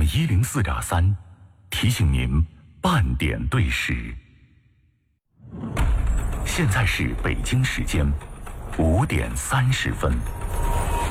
FM104.3，提醒您半点对时。现在是北京时间5点30分。